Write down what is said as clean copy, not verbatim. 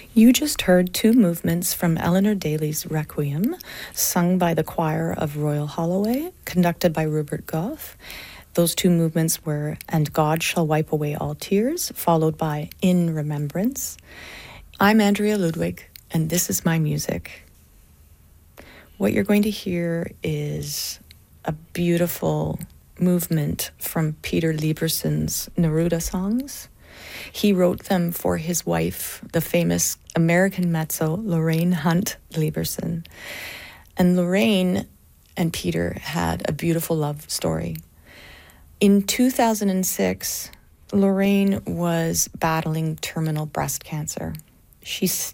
You just heard two movements from Eleanor Daly's Requiem, sung by the choir of Royal Holloway, conducted by Rupert Gough. Those two movements were And God Shall Wipe Away All Tears, followed by In Remembrance. I'm Andrea Ludwig, and this is my music. What you're going to hear is a beautiful movement from Peter Lieberson's Neruda songs. He wrote them for his wife, the famous American mezzo Lorraine Hunt Lieberson. And Lorraine and Peter had a beautiful love story. In 2006, Lorraine was battling terminal breast cancer. She